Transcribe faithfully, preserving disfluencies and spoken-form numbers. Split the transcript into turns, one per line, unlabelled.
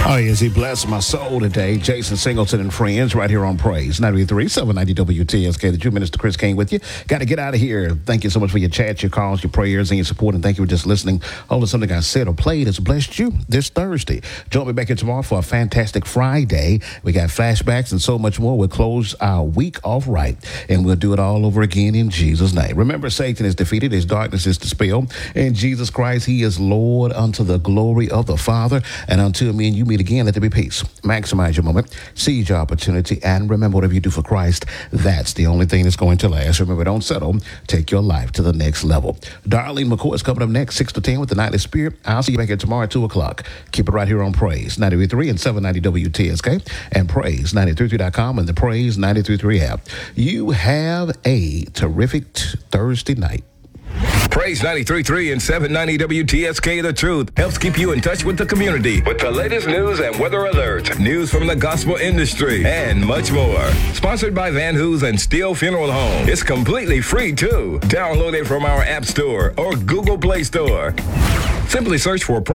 Oh, yes, he blessed my soul today. Jason Singleton and friends right here on Praise ninety-three, seven ninety W T S K. The True Minister Chris King with you. Got to get out of here. Thank you so much for your chats, your calls, your prayers, and your support. And thank you for just listening. Hopefully something I said or played has blessed you this Thursday. Join me back here tomorrow for a fantastic Friday. We got flashbacks and so much more. We'll close our week off right, and we'll do it all over again in Jesus' name. Remember, Satan is defeated. His darkness is dispelled. In Jesus Christ, he is Lord unto the glory of the Father. And until me and you meet again, let there be peace. Maximize your moment, seize your opportunity, and remember, whatever you do for Christ, that's the only thing that's going to last. Remember, don't settle. Take your life to the next level. Darlene McCoy is coming up next, six to ten with the Nightly Spirit. I'll see you back here tomorrow at two o'clock. Keep it right here on Praise ninety-three point three and seven ninety W T S K and Praise nine three three dot com and the Praise nine three three app. You have a terrific t- Thursday night.
Praise ninety-three point three and seven ninety W T S K The Truth helps keep you in touch with the community with the latest news and weather alerts, news from the gospel industry, and much more. Sponsored by Van Hoos and Steele Funeral Home. It's completely free, too. Download it from our App Store or Google Play Store. Simply search for